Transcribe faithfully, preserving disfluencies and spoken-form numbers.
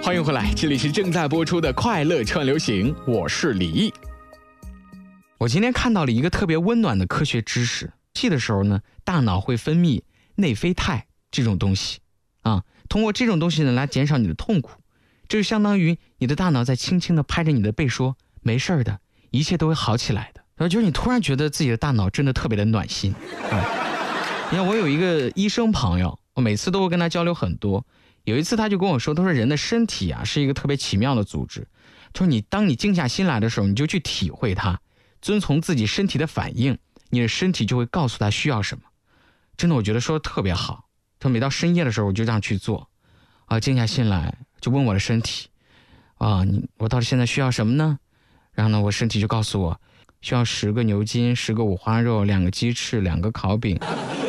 欢迎回来，这里是正在播出的快乐串流行，我是李毅。我今天看到了一个特别温暖的科学知识，气的时候呢，大脑会分泌内啡肽这种东西啊，通过这种东西呢来减少你的痛苦，这就相当于你的大脑在轻轻地拍着你的背说，没事的，一切都会好起来的。然后就是你突然觉得自己的大脑真的特别的暖心啊。你看，我有一个医生朋友，我每次都会跟他交流很多。有一次他就跟我说，他说人的身体啊是一个特别奇妙的组织，他说你当你静下心来的时候，你就去体会它，遵从自己身体的反应，你的身体就会告诉他需要什么。真的，我觉得说的特别好。他每到深夜的时候我就这样去做啊，静下心来就问我的身体啊，你我到底现在需要什么呢？然后呢，我身体就告诉我需要十个牛筋，十个五花肉，两个鸡翅，两个烤饼，